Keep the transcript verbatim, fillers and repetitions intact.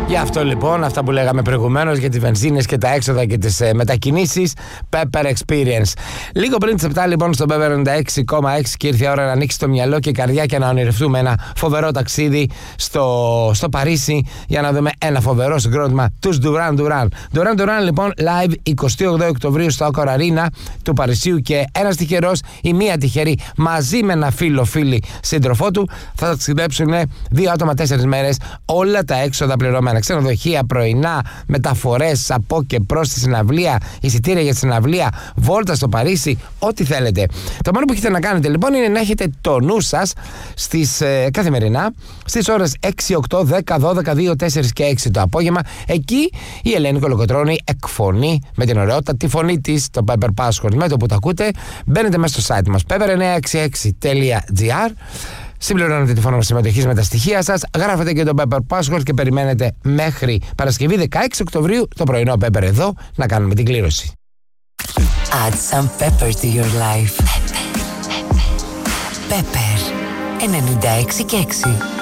Γι' αυτό λοιπόν, αυτά που λέγαμε προηγουμένως για τις βενζίνες και τα έξοδα και τις ε, μετακινήσεις, Pepper Experience. Λίγο πριν τις επτά λοιπόν στο Pepper ενενήντα έξι κόμμα έξι και ήρθε η ώρα να ανοίξει το μυαλό και η καρδιά και να ονειρευτούμε ένα φοβερό ταξίδι στο, στο Παρίσι για να δούμε ένα φοβερό συγκρότημα, τους Duran Duran. Duran Duran λοιπόν live εικοστή όγδοη Οκτωβρίου στο Accor Arena του Παρισίου και ένας τυχερός ή μία τυχερή μαζί με ένα φίλο φίλη σύντροφό του θα ταξιδέψουν δύο άτομα τέσσερις μέρες, όλα τα έξοδα πληρωμένα. Ξενοδοχεία, πρωινά, μεταφορές από και προς τη συναυλία, εισιτήρια για τη συναυλία, βόλτα στο Παρίσι, ό,τι θέλετε. Το μόνο που έχετε να κάνετε λοιπόν είναι να έχετε το νου σας στις, ε, καθημερινά στις ώρες έξι, οκτώ, δέκα, δώδεκα, δύο, τέσσερα και έξι το απόγευμα. Εκεί η Ελένη Κολοκοτρώνη εκφωνεί με την ωραιότητα τη φωνή της, το Pepper Password. Με το που το ακούτε, μπαίνετε μέσα στο site μας pepper εννιακόσια εξήντα έξι τελεία gr. Συμπληρώνετε τη φόρμα συμμετοχής με τα στοιχεία σας, γράφετε και το Pepper Password και περιμένετε μέχρι Παρασκευή δεκαέξι Οκτωβρίου το πρωινό Pepper εδώ να κάνουμε την κλήρωση. Add some pepper to your life. Pepper ενενήντα έξι και έξι.